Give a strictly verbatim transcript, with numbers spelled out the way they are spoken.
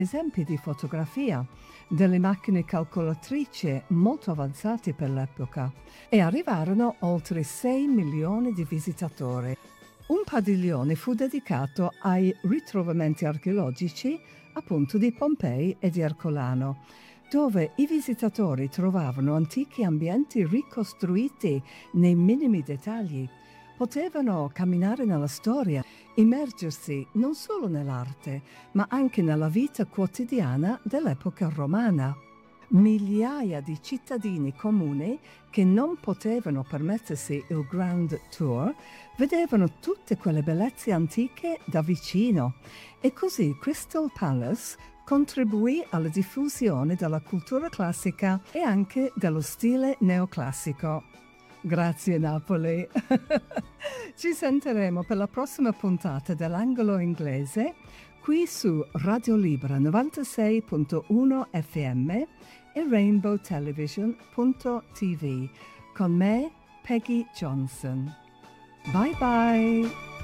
esempi di fotografia, delle macchine calcolatrici molto avanzate per l'epoca e arrivarono oltre sei milioni di visitatori. Un padiglione fu dedicato ai ritrovamenti archeologici appunto di Pompei e di Ercolano, dove i visitatori trovavano antichi ambienti ricostruiti nei minimi dettagli. Potevano camminare nella storia, immergersi non solo nell'arte, ma anche nella vita quotidiana dell'epoca romana. Migliaia di cittadini comuni che non potevano permettersi il Grand Tour vedevano tutte quelle bellezze antiche da vicino e così Crystal Palace contribuì alla diffusione della cultura classica e anche dello stile neoclassico. Grazie Napoli! Ci sentiremo per la prossima puntata dell'Angolo Inglese qui su Radio Libera novantasei virgola uno F M e rainbow television punto t v con me, Peggy Johnson. Bye bye!